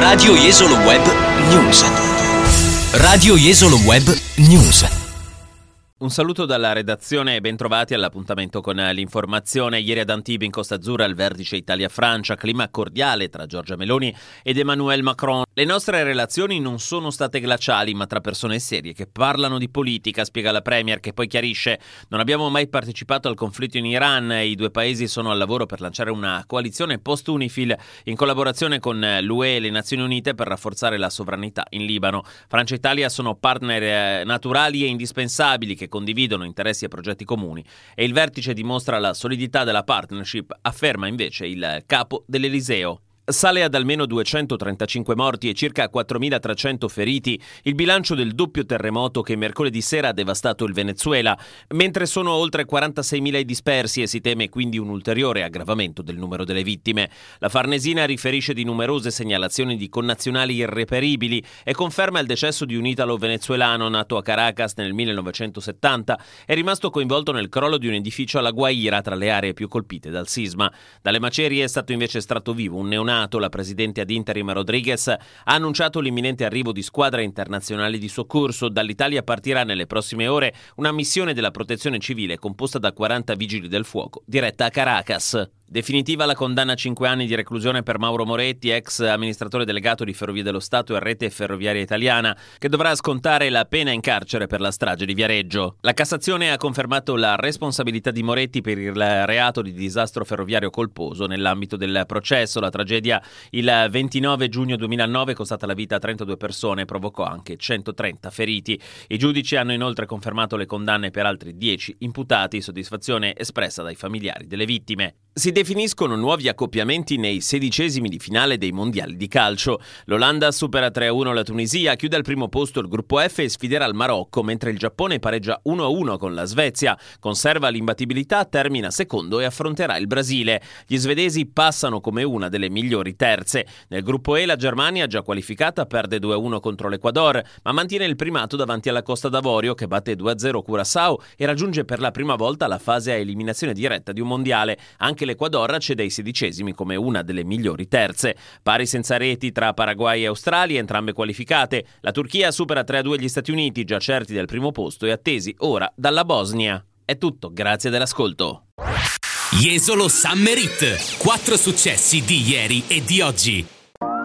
Radio Jesolo Web News. Radio Jesolo Web News. Un saluto dalla redazione e bentrovati all'appuntamento con l'informazione. Ieri ad Antibes, in Costa Azzurra, al vertice Italia-Francia, clima cordiale tra Giorgia Meloni ed Emmanuel Macron. Le nostre relazioni non sono state glaciali, ma tra persone serie che parlano di politica, spiega la Premier, che poi chiarisce: non abbiamo mai partecipato al conflitto in Iran e i due paesi sono al lavoro per lanciare una coalizione post-UNIFIL in collaborazione con l'UE e le Nazioni Unite per rafforzare la sovranità in Libano. Francia e Italia sono partner naturali e indispensabili che condividono interessi e progetti comuni, e il vertice dimostra la solidità della partnership, afferma invece il capo dell'Eliseo. Sale ad almeno 235 morti e circa 4.300 feriti il bilancio del doppio terremoto che mercoledì sera ha devastato il Venezuela, mentre sono oltre 46.000 i dispersi e si teme quindi un ulteriore aggravamento del numero delle vittime. La Farnesina riferisce di numerose segnalazioni di connazionali irreperibili e conferma il decesso di un italo-venezuelano nato a Caracas nel 1970 e rimasto coinvolto nel crollo di un edificio alla Guaira, tra le aree più colpite dal sisma. Dalle macerie è stato invece estratto vivo un neonato. La presidente ad interim Rodriguez ha annunciato l'imminente arrivo di squadre internazionali di soccorso. Dall'Italia partirà nelle prossime ore una missione della protezione civile composta da 40 vigili del fuoco, diretta a Caracas. Definitiva la condanna a 5 anni di reclusione per Mauro Moretti, ex amministratore delegato di Ferrovie dello Stato e Rete Ferroviaria Italiana, che dovrà scontare la pena in carcere per la strage di Viareggio. La Cassazione ha confermato la responsabilità di Moretti per il reato di disastro ferroviario colposo. Nell'ambito del processo, la tragedia il 29 giugno 2009 è costata la vita a 32 persone e provocò anche 130 feriti. I giudici hanno inoltre confermato le condanne per altri 10 imputati, soddisfazione espressa dai familiari delle vittime. Si definiscono nuovi accoppiamenti nei 16esimi di finale dei mondiali di calcio. L'Olanda supera 3-1 la Tunisia, chiude al primo posto il gruppo F e sfiderà il Marocco, mentre il Giappone pareggia 1-1 con la Svezia, conserva l'imbattibilità, termina secondo e affronterà il Brasile. Gli svedesi passano come una delle migliori terze. Nel gruppo E la Germania, già qualificata, perde 2-1 contro l'Ecuador, ma mantiene il primato davanti alla Costa d'Avorio, che batte 2-0 Curaçao e raggiunge per la prima volta la fase a eliminazione diretta di un mondiale. Anche l'Ecuador cede ai 16esimi come una delle migliori terze. Pari senza reti tra Paraguay e Australia, entrambe qualificate. La Turchia supera 3-2 gli Stati Uniti, già certi del primo posto e attesi ora dalla Bosnia. È tutto, grazie dell'ascolto. Jesolo Summer Hit. 4 successi di ieri e di oggi.